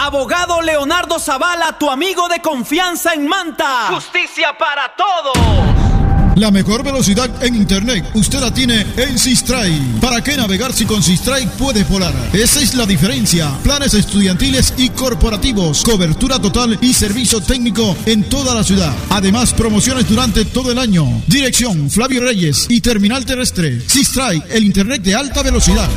Abogado Leonardo Zavala, tu amigo de confianza en Manta. Justicia para todos. La mejor velocidad en internet usted la tiene en Sistray. ¿Para qué navegar si con Sistray puede volar? Esa es la diferencia. Planes estudiantiles y corporativos, cobertura total y servicio técnico en toda la ciudad. Además, promociones durante todo el año. Dirección Flavio Reyes y Terminal Terrestre. Sistray, el internet de alta velocidad.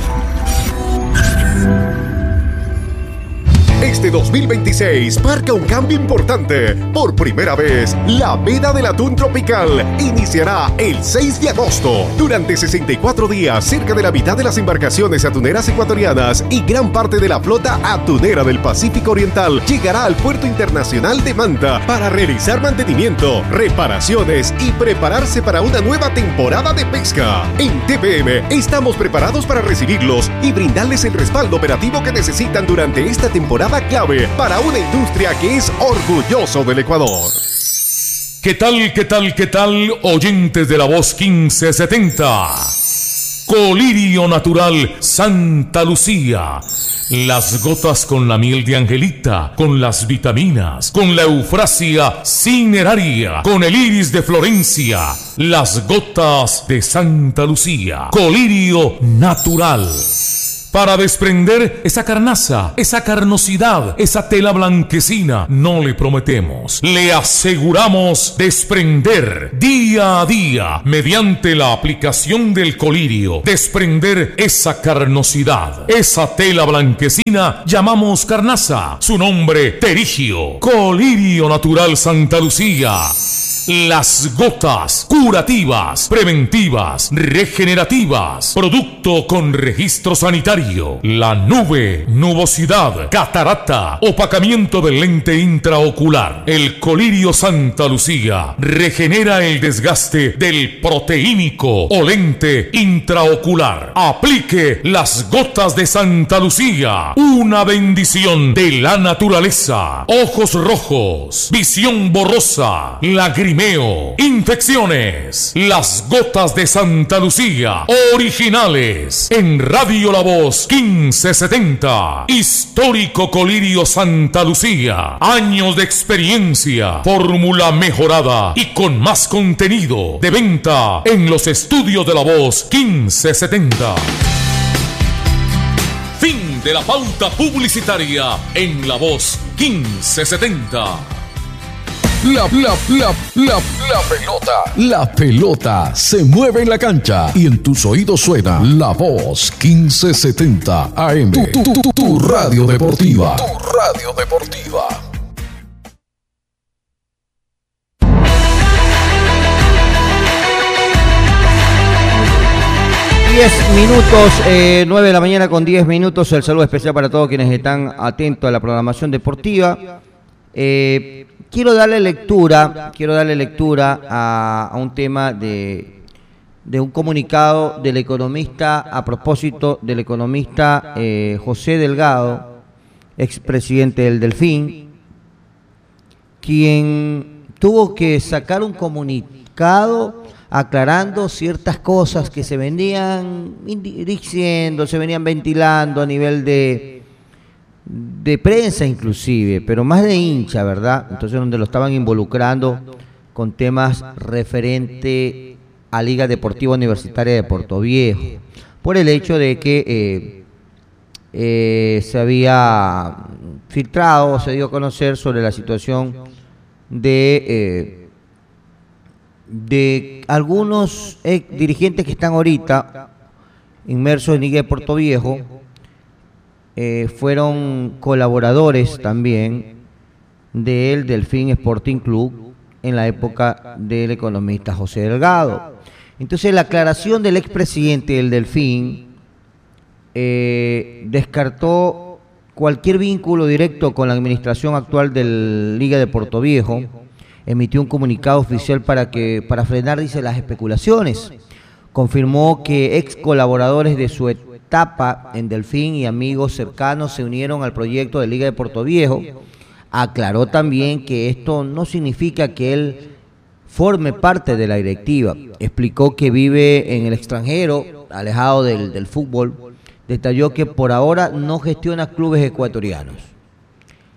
Este 2026 marca un cambio importante. Por primera vez, la veda del atún tropical iniciará el 6 de agosto. Durante 64 días, cerca de la mitad de las embarcaciones atuneras ecuatorianas y gran parte de la flota atunera del Pacífico Oriental llegará al Puerto Internacional de Manta para realizar mantenimiento, reparaciones y prepararse para una nueva temporada de pesca. En TPM estamos preparados para recibirlos y brindarles el respaldo operativo que necesitan durante esta temporada clave para una industria que es orgulloso del Ecuador. ¿Qué tal, oyentes de la voz 1570? Colirio Natural Santa Lucía. Las gotas con la miel de Angelita, con las vitaminas, con la eufrasia cineraria, con el iris de Florencia. Las gotas de Santa Lucía. Colirio Natural. Para desprender esa carnaza, esa carnosidad, esa tela blanquecina, no le prometemos, le aseguramos desprender día a día, mediante la aplicación del colirio, desprender esa carnosidad, esa tela blanquecina, llamamos carnaza, su nombre terigio, Colirio Natural Santa Lucía. Las gotas curativas, preventivas, regenerativas, producto con registro sanitario. La nube, nubosidad, catarata, opacamiento del lente intraocular. El Colirio Santa Lucía regenera el desgaste del proteínico o lente intraocular. Aplique las gotas de Santa Lucía. Una bendición de la naturaleza. Ojos rojos, visión borrosa, lagrimeo, infecciones. Las gotas de Santa Lucía, originales en Radio La Voz 1570. Histórico Colirio Santa Lucía. Años de experiencia, fórmula mejorada y con más contenido. De venta en los estudios de La Voz 1570. Fin de la pauta publicitaria en La Voz 1570. La pelota se mueve en la cancha y en tus oídos suena La Voz 1570 AM. Tu radio deportiva. Tu radio deportiva. Minutos, 9 de la mañana con 10 minutos. El saludo especial para todos quienes están atentos a la programación deportiva. Quiero darle lectura a un tema de un comunicado del economista, a propósito del economista José Delgado, expresidente del Delfín, quien tuvo que sacar un comunicado aclarando ciertas cosas que se venían diciendo, se venían ventilando a nivel de prensa inclusive, pero más de hincha, ¿verdad? Entonces donde lo estaban involucrando con temas referente a Liga Deportiva Universitaria de Portoviejo, por el hecho de que se había filtrado, se dio a conocer sobre la situación de algunos dirigentes que están ahorita inmersos en Liga de Portoviejo. Fueron colaboradores también del Delfín Sporting Club en la época del economista José Delgado. Entonces la aclaración del expresidente del Delfín descartó cualquier vínculo directo con la administración actual de Liga de Portoviejo. Emitió un comunicado oficial para frenar, dice, las especulaciones. Confirmó que ex colaboradores de su etapa en Delfín y amigos cercanos se unieron al proyecto de Liga de Portoviejo. Aclaró también que esto no significa que él forme parte de la directiva. Explicó que vive en el extranjero, alejado del fútbol. Detalló que por ahora no gestiona clubes ecuatorianos.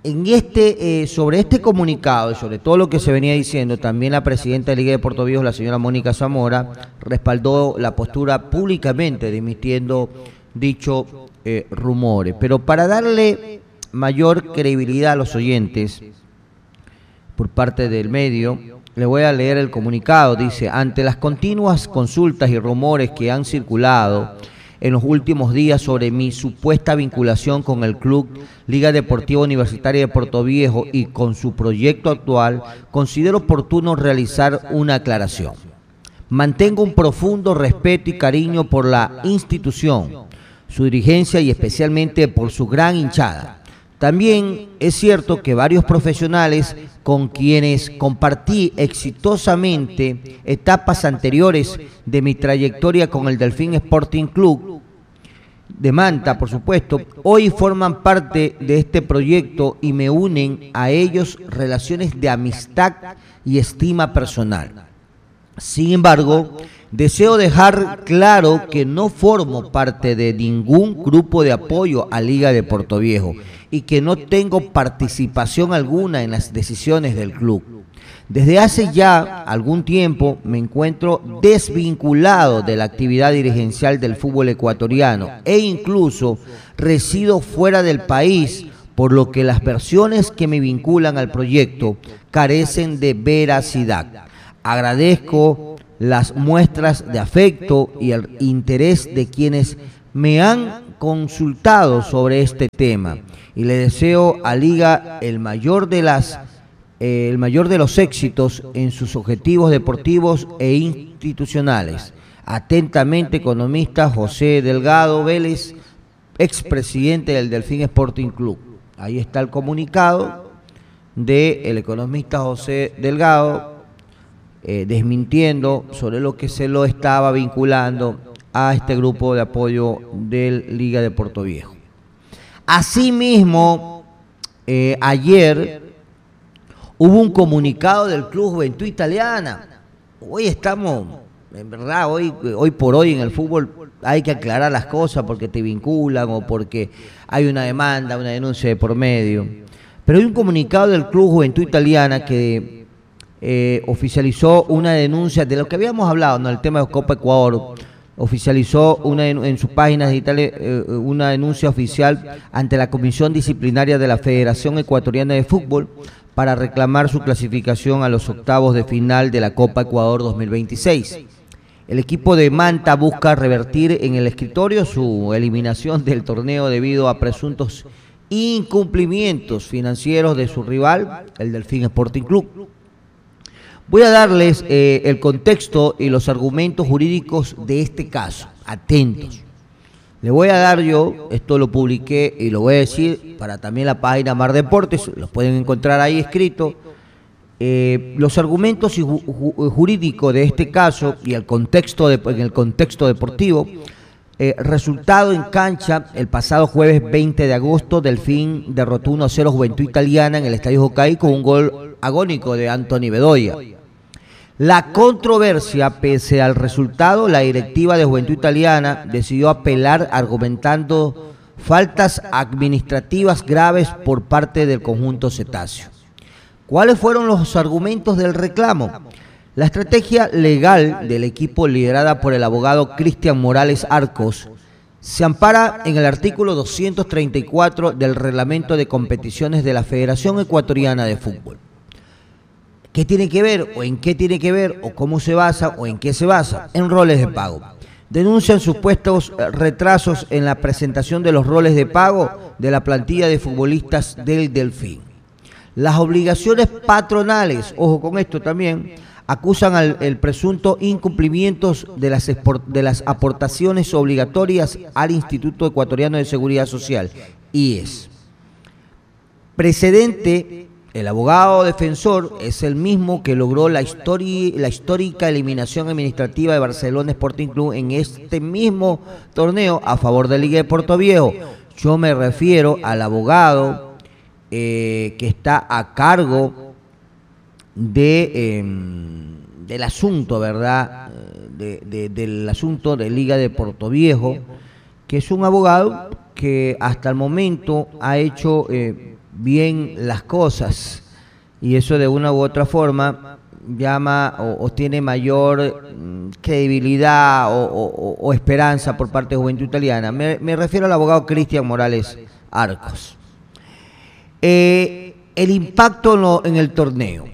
sobre este comunicado y sobre todo lo que se venía diciendo, también la presidenta de Liga de Puerto Viejo, la señora Mónica Zamora, respaldó la postura públicamente desmintiendo dichos rumores. Pero para darle mayor credibilidad a los oyentes por parte del medio, le voy a leer el comunicado. Dice: ante las continuas consultas y rumores que han circulado en los últimos días sobre mi supuesta vinculación con el club Liga Deportiva Universitaria de Puerto Viejo y con su proyecto actual, considero oportuno realizar una aclaración. Mantengo un profundo respeto y cariño por la institución, su dirigencia y especialmente por su gran hinchada. También es cierto que varios profesionales con quienes compartí exitosamente etapas anteriores de mi trayectoria con el Delfín Sporting Club de Manta, por supuesto, hoy forman parte de este proyecto y me unen a ellos relaciones de amistad y estima personal. Sin embargo, deseo dejar claro que no formo parte de ningún grupo de apoyo a Liga de Puerto Viejo y que no tengo participación alguna en las decisiones del club. Desde hace ya algún tiempo me encuentro desvinculado de la actividad dirigencial del fútbol ecuatoriano e incluso resido fuera del país, por lo que las versiones que me vinculan al proyecto carecen de veracidad. Agradezco las muestras de afecto y el interés de quienes me han consultado sobre este tema y le deseo a Liga el mayor de los éxitos en sus objetivos deportivos e institucionales. Atentamente, economista José Delgado Vélez, expresidente del Delfín Sporting Club. Ahí está el comunicado del economista José Delgado, desmintiendo sobre lo que se lo estaba vinculando a este grupo de apoyo del Liga de Puerto Viejo. Asimismo, ayer hubo un comunicado del Club Juventud Italiana. Hoy estamos, en verdad, hoy por hoy en el fútbol hay que aclarar las cosas porque te vinculan o porque hay una demanda, una denuncia de por medio. Pero hay un comunicado del Club Juventud Italiana que oficializó una denuncia de lo que habíamos hablado, ¿no? El tema de Copa Ecuador. Oficializó en sus páginas digitales una denuncia oficial ante la Comisión Disciplinaria de la Federación Ecuatoriana de Fútbol para reclamar su clasificación a los octavos de final de la Copa Ecuador 2026. El equipo de Manta busca revertir en el escritorio su eliminación del torneo debido a presuntos incumplimientos financieros de su rival, el Delfín Sporting Club. Voy a darles el contexto y los argumentos jurídicos de este caso. Atentos. Le voy a dar yo, esto lo publiqué y lo voy a decir para también la página Mar Deportes, los pueden encontrar ahí escrito. Los argumentos jurídicos de este caso y en el contexto deportivo. Resultado en cancha: el pasado jueves 20 de agosto, Delfín derrotó 1-0 Juventud Italiana en el Estadio Jocay con un gol agónico de Anthony Bedoya. La controversia: pese al resultado, la directiva de Juventud Italiana decidió apelar argumentando faltas administrativas graves por parte del conjunto cetáceo. ¿Cuáles fueron los argumentos del reclamo? La estrategia legal del equipo, liderada por el abogado Cristian Morales Arcos, se ampara en el artículo 234 del Reglamento de Competiciones de la Federación Ecuatoriana de Fútbol. ¿Qué tiene que ver, o en qué tiene que ver, o cómo se basa, o en qué se basa? En roles de pago. Denuncian supuestos retrasos en la presentación de los roles de pago de la plantilla de futbolistas del Delfín. Las obligaciones patronales, ojo con esto también, acusan el presunto incumplimiento de las aportaciones obligatorias al Instituto Ecuatoriano de Seguridad Social, IES. Precedente: el abogado defensor es el mismo que logró la histórica eliminación administrativa de Barcelona Sporting Club en este mismo torneo a favor de Liga de Puerto Viejo. Yo me refiero al abogado que está a cargo del asunto, ¿verdad? Del asunto de Liga de Puerto Viejo, que es un abogado que hasta el momento ha hecho bien las cosas, y eso de una u otra forma llama o tiene mayor credibilidad o esperanza por parte de Juventud Italiana. Me refiero al abogado Cristian Morales Arcos. El impacto en el torneo.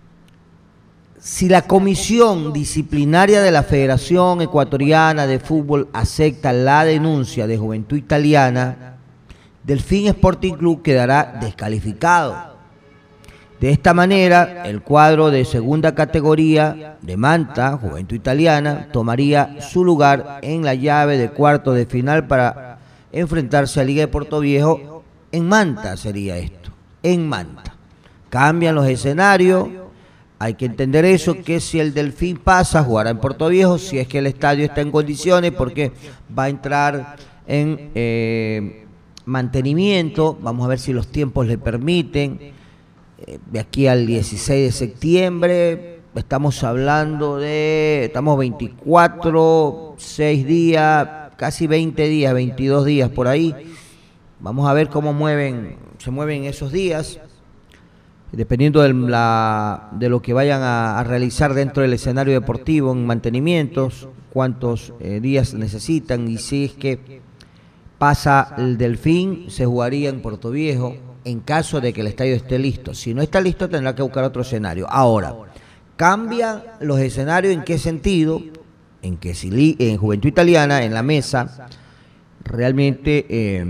Si la comisión disciplinaria de la Federación Ecuatoriana de Fútbol acepta la denuncia de Juventud Italiana, Delfín Sporting Club quedará descalificado. De esta manera, el cuadro de segunda categoría de Manta, Juventud Italiana, tomaría su lugar en la llave de cuartos de final para enfrentarse a Liga de Portoviejo. En Manta sería esto, en Manta. Cambian los escenarios, hay que entender eso, que si el Delfín pasa, jugará en Portoviejo, si es que el estadio está en condiciones, porque va a entrar en mantenimiento. Vamos a ver si los tiempos le permiten. De aquí al 16 de septiembre, estamos hablando estamos 24, 6 días, casi 20 días, 22 días por ahí. Vamos a ver cómo se mueven esos días, dependiendo de lo que vayan a realizar dentro del escenario deportivo en mantenimientos, cuántos días necesitan, y si es que pasa el Delfín, se jugaría en Portoviejo, en caso de que el estadio esté listo. Si no está listo, tendrá que buscar otro escenario. Ahora, cambian los escenarios. ¿En qué sentido? En que si en Juventud Italiana, en la mesa, realmente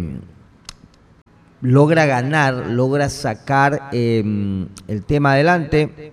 logra ganar, logra sacar el tema adelante,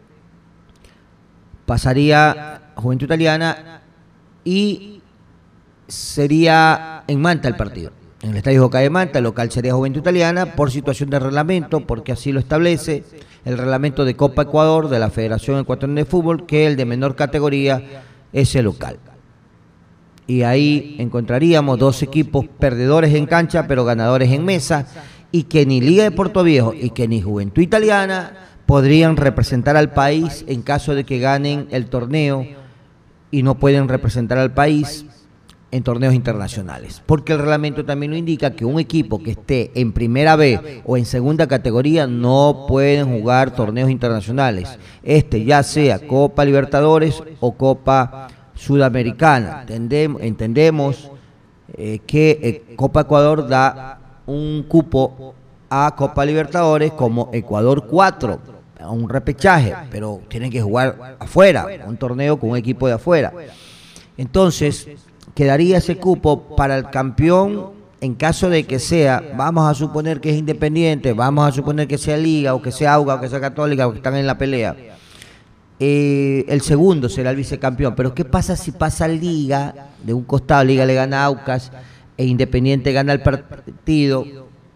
pasaría Juventud Italiana y sería en Manta el partido. En el Estadio Jocay de Manta, el local sería Juventud Italiana por situación de reglamento, porque así lo establece el reglamento de Copa Ecuador de la Federación Ecuatoriana de Fútbol, que el de menor categoría es el local. Y ahí encontraríamos dos equipos perdedores en cancha, pero ganadores en mesa, y que ni Liga de Portoviejo y que ni Juventud Italiana podrían representar al país en caso de que ganen el torneo, y no pueden representar al país en torneos internacionales, porque el reglamento también lo indica, que un equipo que esté en primera B o en segunda categoría no pueden jugar torneos internacionales, ya sea Copa Libertadores o Copa Sudamericana. Entendemos que Copa Ecuador da un cupo a Copa Libertadores como Ecuador 4, a un repechaje, pero tienen que jugar afuera, un torneo con un equipo de afuera. Entonces quedaría ese cupo para el campeón en caso de que sea, vamos a suponer que es Independiente, vamos a suponer que sea Liga, o que sea Auga, o que sea Católica, o que están en la pelea. El segundo será el vicecampeón. Pero ¿qué pasa si pasa Liga de un costado? Liga le gana a Aucas e Independiente gana el partido.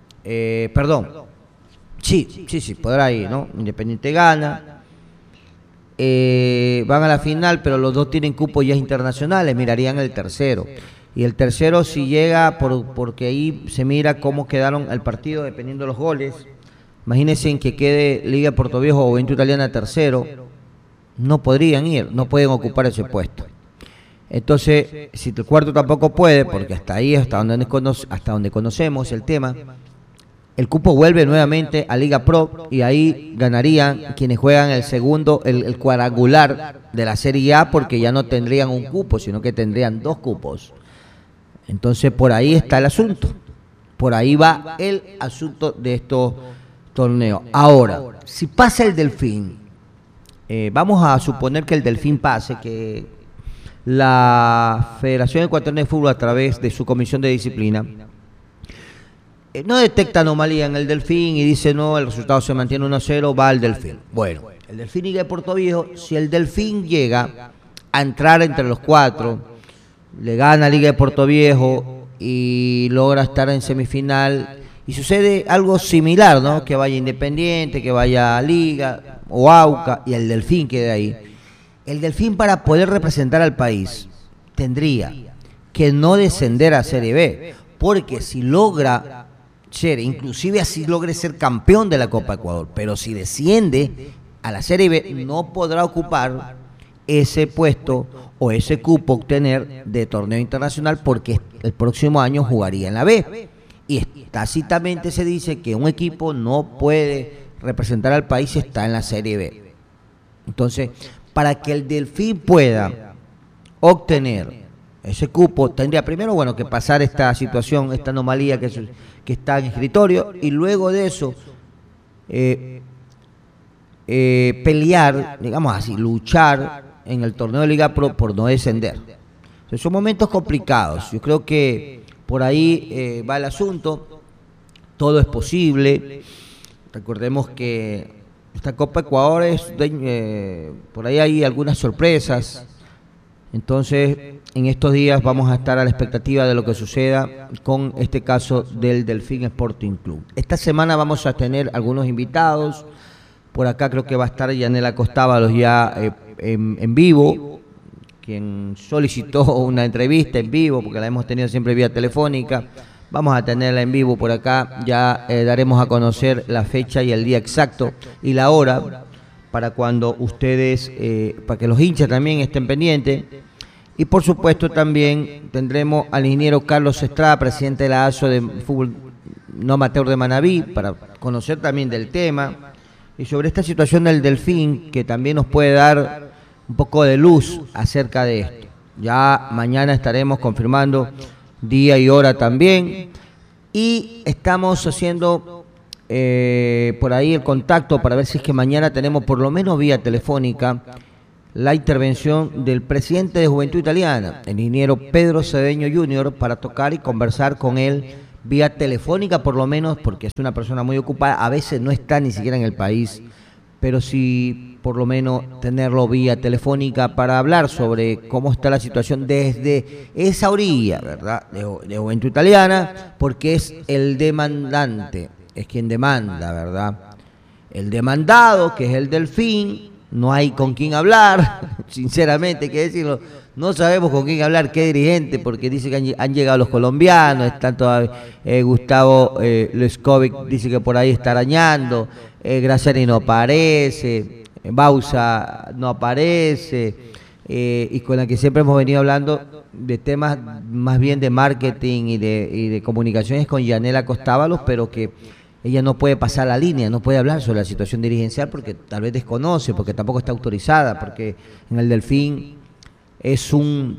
Sí, podrá ir, ¿no? Independiente gana. Van a la final, pero los dos tienen cupos ya internacionales, mirarían el tercero. Y el tercero, si llega, porque ahí se mira cómo quedaron el partido dependiendo de los goles. Imagínense en que quede Liga Portoviejo o Juventud Italiana tercero, no podrían ir, no pueden ocupar ese puesto. Entonces, si el cuarto tampoco puede, porque hasta donde conocemos el tema, el cupo vuelve nuevamente a Liga Pro, y ahí ganarían quienes juegan el segundo, el cuadrangular de la Serie A, porque ya no tendrían un cupo, sino que tendrían dos cupos. Entonces por ahí está el asunto, por ahí va el asunto de estos torneos. Ahora, si pasa el Delfín, vamos a suponer que el Delfín pase, que la Federación Ecuatoriana de Fútbol, a través de su comisión de disciplina, no detecta anomalía en el Delfín y dice no, el resultado se mantiene 1-0, va al Delfín. Bueno, el Delfín y Liga de Portoviejo, si el Delfín llega a entrar entre los cuatro, le gana a Liga de Portoviejo y logra estar en semifinal, y sucede algo similar, ¿no? Que vaya Independiente, que vaya a Liga o Auca, y el Delfín quede ahí. El Delfín, para poder representar al país, tendría que no descender a Serie B, porque si logra inclusive así logre ser campeón de la Copa Ecuador, pero si desciende a la Serie B, no podrá ocupar ese puesto o ese cupo obtener de torneo internacional, porque el próximo año jugaría en la B. y tácitamente se dice que un equipo no puede representar al país si está en la Serie B. Entonces, para que el Delfín pueda obtener ese cupo, tendría primero, bueno, que pasar esta situación, esta anomalía que está en escritorio, y luego de eso pelear, digamos así, luchar en el torneo de Liga Pro por no descender. Entonces, son momentos complicados. Yo creo que por ahí va el asunto. Todo es posible. Recordemos que esta Copa Ecuador por ahí hay algunas sorpresas. Entonces, en estos días vamos a estar a la expectativa de lo que suceda con este caso del Delfín Sporting Club. Esta semana vamos a tener algunos invitados. Por acá creo que va a estar Yanela Costávalos ya en vivo, quien solicitó una entrevista en vivo, porque la hemos tenido siempre vía telefónica. Vamos a tenerla en vivo por acá, ya daremos a conocer la fecha y el día exacto y la hora para cuando ustedes, para que los hinchas también estén pendientes. Y por supuesto también tendremos al ingeniero Carlos Estrada, presidente de la ASO de Fútbol No Amateur de Manabí, para conocer también del tema y sobre esta situación del Delfín, que también nos puede dar un poco de luz acerca de esto. Ya mañana estaremos confirmando día y hora también, y estamos haciendo por ahí el contacto para ver si es que mañana tenemos por lo menos vía telefónica la intervención del presidente de Juventud Italiana, el ingeniero Pedro Cedeño Jr., para tocar y conversar con él vía telefónica por lo menos, porque es una persona muy ocupada, a veces no está ni siquiera en el país, pero sí por lo menos tenerlo vía telefónica para hablar sobre cómo está la situación desde esa orilla, ¿verdad?, de Juventud Italiana, porque es el demandante, es quien demanda, ¿verdad? El demandado, que es el Delfín, no hay con quién hablar, sinceramente, hay que decirlo, no sabemos con quién hablar, qué dirigente, porque dice que han llegado los colombianos, están todavía, Gustavo Leskovic dice que por ahí está arañando, Graciani no aparece, Bausa no aparece, y con la que siempre hemos venido hablando de temas más bien de marketing y de comunicaciones con Yanela Costávalos, pero que ella no puede pasar la línea, no puede hablar sobre la situación dirigencial porque tal vez desconoce, porque tampoco está autorizada, porque en el Delfín es un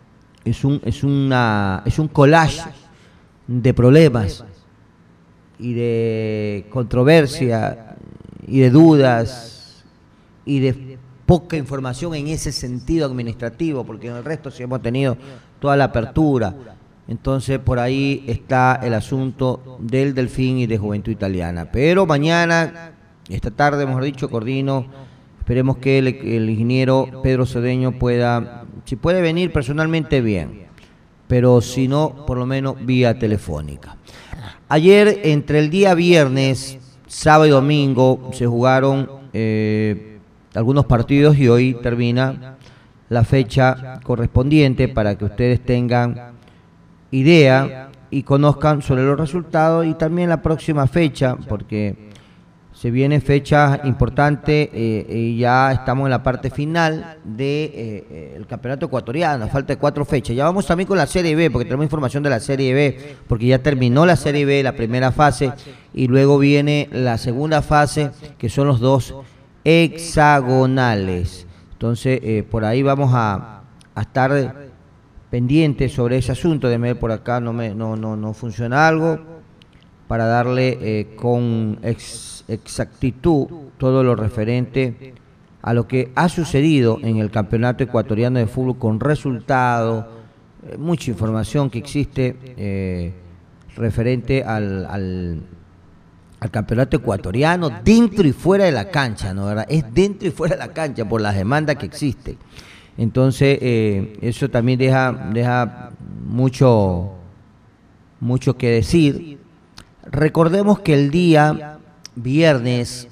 collage de problemas y de controversia y de dudas y de poca información en ese sentido administrativo, porque en el resto sí hemos tenido toda la apertura. Entonces por ahí está el asunto del Delfín y de Juventud Italiana. Pero mañana, esta tarde mejor dicho, coordino, esperemos que el ingeniero Pedro Cedeño pueda, si puede venir personalmente bien, pero si no, por lo menos vía telefónica. Ayer, entre el día viernes, sábado y domingo, se jugaron algunos partidos y hoy termina la fecha correspondiente para que ustedes tengan idea y conozcan sobre los resultados y también la próxima fecha, porque se viene fecha importante y ya estamos en la parte final del campeonato ecuatoriano, falta de 4 fechas. Ya vamos también con la Serie B, porque tenemos información de la Serie B, porque ya terminó la Serie B, la primera fase, y luego viene la segunda fase, que son los 2 hexagonales. Entonces, por ahí vamos a estar pendientes sobre ese asunto. Déjame ver por acá, no funciona algo, para darle con exactitud todo lo referente a lo que ha sucedido en el campeonato ecuatoriano de fútbol, con resultados, mucha información que existe referente al campeonato ecuatoriano, dentro y fuera de la cancha, ¿no? ¿Verdad? Es dentro y fuera de la cancha por las demandas que existen. Entonces, eso también deja mucho que decir. Recordemos que el día viernes,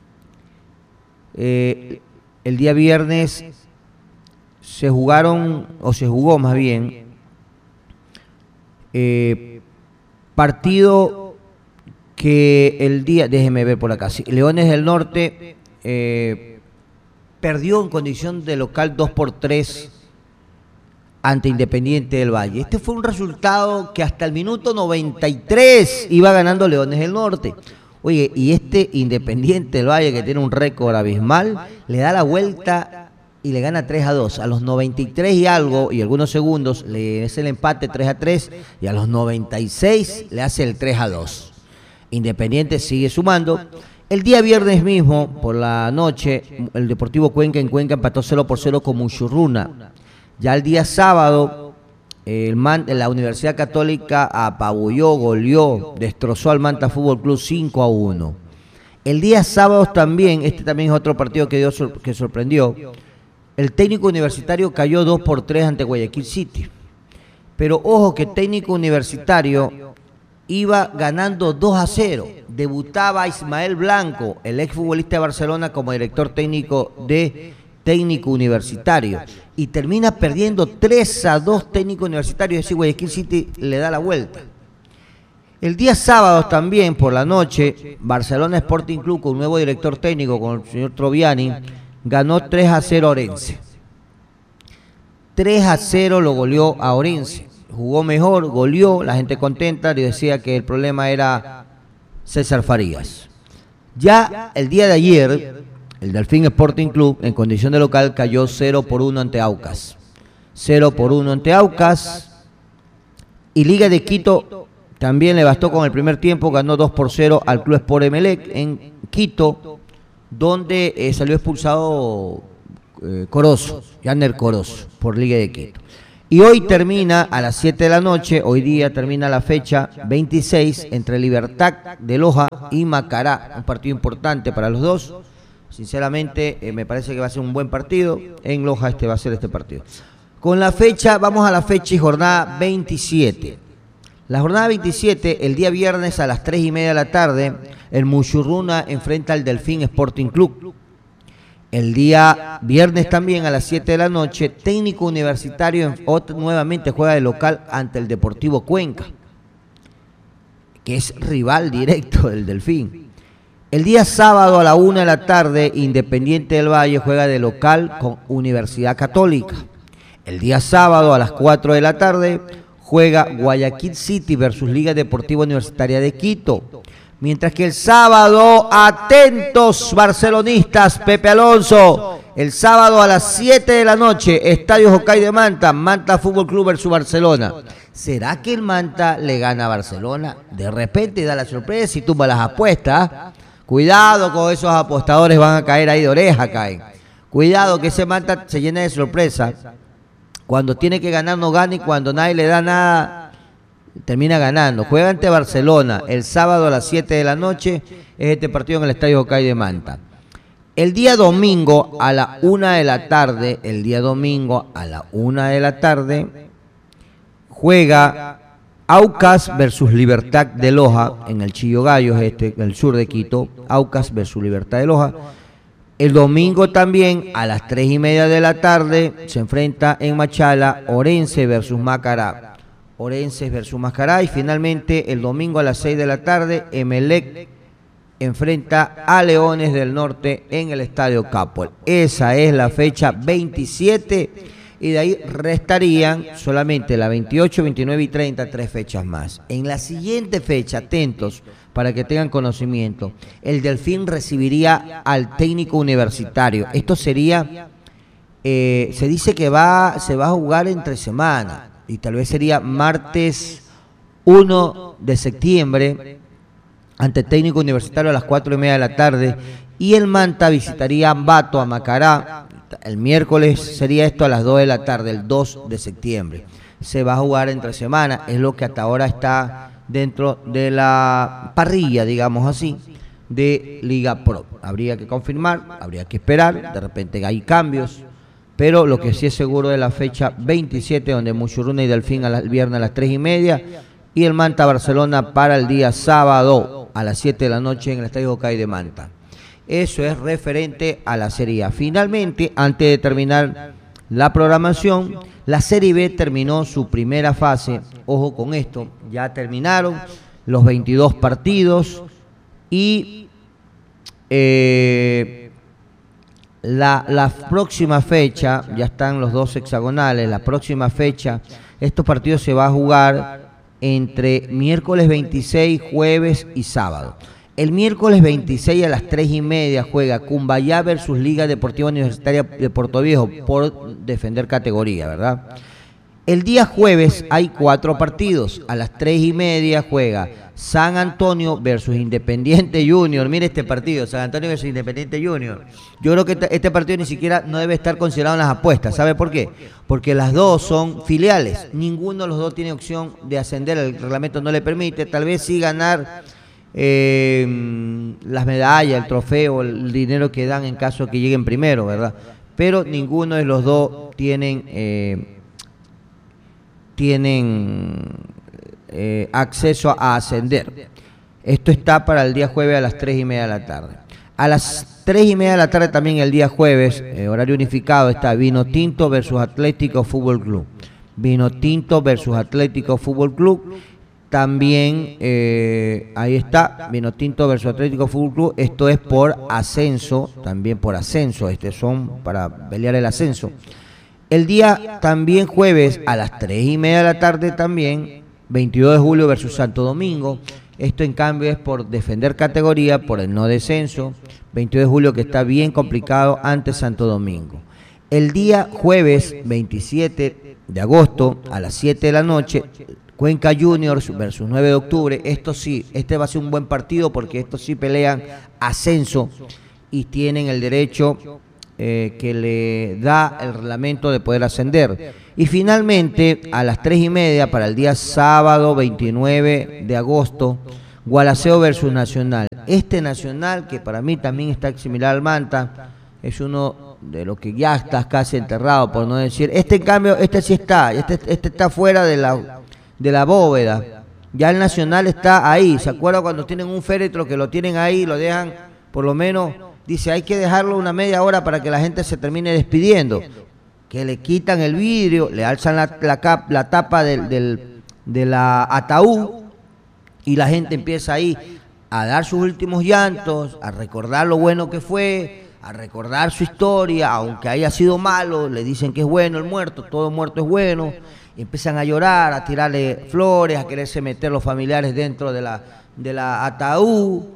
se jugó más bien, partido que el día, déjeme ver por acá, sí, Leones del Norte perdió en condición de local 2-3 ante Independiente del Valle. Este fue un resultado que hasta el minuto 93 iba ganando Leones del Norte. Oye, y este Independiente del Valle, que tiene un récord abismal, le da la vuelta y le gana 3-2. A los 93 y algo, y algunos segundos, le hace el empate 3-3, y a los 96 le hace el 3-2. Independiente sigue sumando. El día viernes mismo, por la noche, el Deportivo Cuenca en Cuenca empató 0-0 con Muchurruna. Ya el día sábado, la Universidad Católica apabulló, goleó, destrozó al Manta Fútbol Club 5-1. El día sábado también, este también es otro partido que sorprendió, el Técnico Universitario cayó 2-3 ante Guayaquil City. Pero ojo que Técnico Universitario iba ganando 2-0. Debutaba Ismael Blanco, el exfutbolista de Barcelona, como director técnico de Técnico Universitario. Y termina perdiendo 3-2 Técnico Universitario, es decir, Guayaquil City le da la vuelta. El día sábado también, por la noche, Barcelona Sporting Club, con un nuevo director técnico, con el señor Troviani, ganó 3-0 a Orense. 3-0 lo goleó a Orense. Jugó mejor, goleó, la gente contenta, le decía que el problema era César Farías. Ya el día de ayer, el Delfín Sporting Club, en condición de local, cayó 0-1 ante Aucas. 0-1 ante Aucas. Y Liga de Quito también le bastó con el primer tiempo, ganó 2-0 al Club Sport Emelec en Quito, donde salió expulsado Corozo, Yanner Corozo, por Liga de Quito. Y hoy termina a las 7 de la noche, hoy día termina la fecha 26 entre Libertad de Loja y Macará, un partido importante para los dos. Sinceramente me parece que va a ser un buen partido, en Loja va a ser este partido. Con la fecha, vamos a la fecha y jornada 27. La jornada 27, el día viernes a las 3:30 de la tarde, el Muchurruna enfrenta al Delfín Sporting Club. El día viernes también a las 7 de la noche, Técnico Universitario nuevamente juega de local ante el Deportivo Cuenca, que es rival directo del Delfín. El día sábado a la 1 de la tarde, Independiente del Valle juega de local con Universidad Católica. El día sábado a las 4 de la tarde, juega Guayaquil City versus Liga Deportiva Universitaria de Quito. Mientras que el sábado, atentos barcelonistas, Pepe Alonso, el sábado a las 7 de la noche, Estadio Jocay de Manta, Manta Fútbol Club versus Barcelona. ¿Será que el Manta le gana a Barcelona? De repente da la sorpresa y tumba las apuestas. Cuidado con esos apostadores, van a caer ahí de oreja, caen. Cuidado que ese Manta se llena de sorpresa. Cuando tiene que ganar no gana y cuando nadie le da nada termina ganando. Juega ante Barcelona el sábado a las 7 de la noche, es este partido en el Estadio Jocay de Manta. El día domingo a la 1 de la tarde, juega Aucas versus Libertad de Loja en el Chillo Gallos, en el sur de Quito. Aucas versus Libertad de Loja. El domingo también a las 3:30 de la tarde se enfrenta en Machala Orense versus Macará. Orense versus Macará. Y finalmente el domingo a las 6 de la tarde Emelec enfrenta a Leones del Norte en el Estadio Capuel. Esa es la fecha 27 y de ahí restarían solamente la 28, 29 y 30, 3 fechas más. En la siguiente fecha, atentos para que tengan conocimiento, el Delfín recibiría al Técnico Universitario. Esto sería, se dice que se va a jugar entre semana y tal vez sería martes 1 de septiembre ante Técnico Universitario a las 4:30 de la tarde, y el Manta visitaría Ambato, a Macará. El miércoles sería esto a las 2 de la tarde, el 2 de septiembre. Se va a jugar entre semana, es lo que hasta ahora está dentro de la parrilla, digamos así, de Liga Pro. Habría que confirmar, habría que esperar, de repente hay cambios, pero lo que sí es seguro es la fecha 27, donde Muchurruna y Delfín el viernes a las 3:30, y el Manta Barcelona para el día sábado a las 7 de la noche en el Estadio Jocay de Manta. Eso es referente a la Serie A. Finalmente, antes de terminar la programación, la Serie B terminó su primera fase. Ojo con esto, ya terminaron los 22 partidos y La próxima fecha, ya están los dos hexagonales, la próxima fecha, estos partidos se va a jugar entre miércoles 26, jueves y sábado. El miércoles 26 a las 3:30 juega Cumbayá versus Liga Deportiva Universitaria de Portoviejo por defender categoría, ¿verdad? El día jueves hay 4 partidos. A las 3:30 juega San Antonio versus Independiente Junior. Mire este partido, San Antonio versus Independiente Junior. Yo creo que este partido ni siquiera no debe estar considerado en las apuestas. ¿Sabe por qué? Porque las dos son filiales. Ninguno de los dos tiene opción de ascender. El reglamento no le permite. Tal vez sí ganar las medallas, el trofeo, el dinero que dan en caso que lleguen primero, ¿verdad? Pero ninguno de los dos tienen acceso a ascender. Esto está para el día jueves a las 3:30 de la tarde. A las 3:30 de la tarde también el día jueves, horario unificado, está Vinotinto versus Atlético Fútbol Club. Vinotinto versus Atlético Fútbol Club. También ahí está, Vinotinto versus Atlético Fútbol Club. Esto es por ascenso, también por ascenso. Son para pelear el ascenso. El día también jueves a las 3:30 de la tarde también, 22 de julio versus Santo Domingo. Esto en cambio es por defender categoría, por el no descenso. 22 de julio que está bien complicado ante Santo Domingo. El día jueves 27 de agosto a las 7 de la noche, Cuenca Juniors versus 9 de octubre. Esto sí, este va a ser un buen partido porque estos sí pelean ascenso y tienen el derecho que le da el reglamento de poder ascender. Y finalmente, a las 3:30 para el día sábado 29 de agosto, Gualaceo versus Nacional. Este Nacional, que para mí también está similar al Manta, es uno de los que ya está casi enterrado, por no decir. Este en cambio, este sí está, este está fuera de la bóveda. Ya el Nacional está ahí. ¿Se acuerda cuando tienen un féretro que lo tienen ahí, lo dejan por lo menos? Dice, hay que dejarlo una media hora para que la gente se termine despidiendo. Que le quitan el vidrio, le alzan la tapa de la ataúd y la gente empieza ahí a dar sus últimos llantos, a recordar lo bueno que fue, a recordar su historia, aunque haya sido malo, le dicen que es bueno el muerto, todo muerto es bueno, y empiezan a llorar, a tirarle flores, a quererse meter los familiares dentro de la ataúd.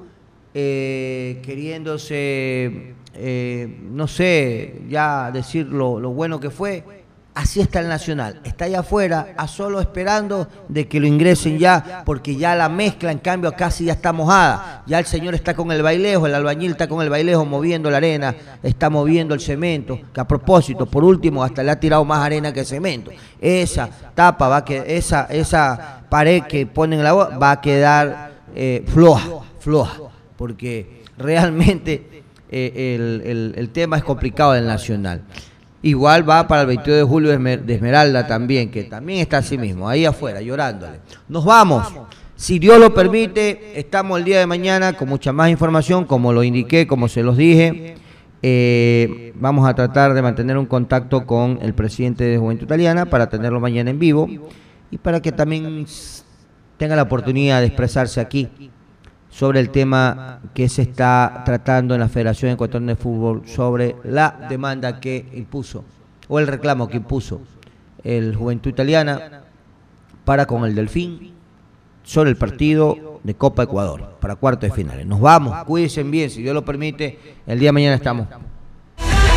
Queriéndose, no sé, ya decir lo bueno que fue. Así está el Nacional, está allá afuera, a solo esperando de que lo ingresen ya, porque ya la mezcla, en cambio, casi ya está mojada. Ya el señor está con el bailejo, el albañil está con el bailejo moviendo la arena, está moviendo el cemento, que a propósito, por último, hasta le ha tirado más arena que cemento. Esa tapa, esa pared que ponen en la boca va a quedar floja. Porque realmente el tema es complicado del Nacional. Igual va para el 22 de julio de Esmeralda también, que también está así mismo, ahí afuera, llorándole. Nos vamos. Si Dios lo permite, estamos el día de mañana con mucha más información, como lo indiqué, como se los dije. Vamos a tratar de mantener un contacto con el presidente de Juventud Italiana para tenerlo mañana en vivo y para que también tenga la oportunidad de expresarse aquí sobre el tema que se está tratando en la Federación Ecuatoriana de Fútbol sobre la demanda que impuso, o el reclamo que impuso el Juventud Italiana para con el Delfín sobre el partido de Copa Ecuador para cuartos de finales. Nos vamos, cuídense bien, si Dios lo permite, el día de mañana estamos.